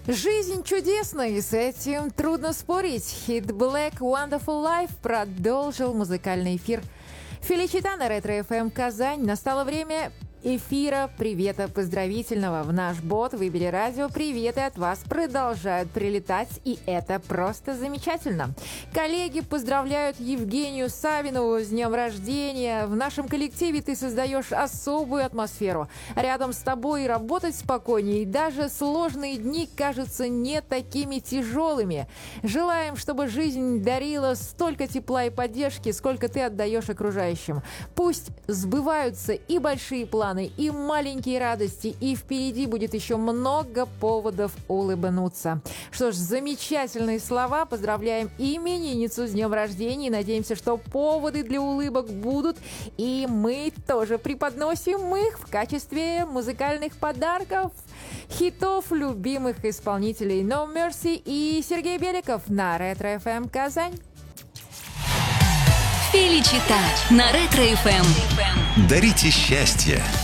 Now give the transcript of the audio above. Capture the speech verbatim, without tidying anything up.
Жизнь чудесна, и с этим трудно спорить. Хит Black Wonderful Life продолжил музыкальный эфир Феличита на Ретро эф эм Казань. Настало время эфира привета поздравительного. В наш бот «Выбери радио» приветы от вас продолжают прилетать, и это просто замечательно. Коллеги поздравляют Евгению Савинову с днем рождения. В нашем коллективе ты создаешь особую атмосферу. Рядом с тобой работать спокойнее, и даже сложные дни кажутся не такими тяжелыми. Желаем, чтобы жизнь дарила столько тепла и поддержки, сколько ты отдаешь окружающим. Пусть сбываются и большие планы, и маленькие радости, и впереди будет еще много поводов улыбнуться. Что ж, замечательные слова. Поздравляем именинницу с днем рождения. Надеемся, что поводы для улыбок будут, и мы тоже преподносим их в качестве музыкальных подарков, хитов любимых исполнителей No Mercy и Сергей Беликов на Ретро эф эм Казань. Феличита на Ретро эф эм. Дарите счастье,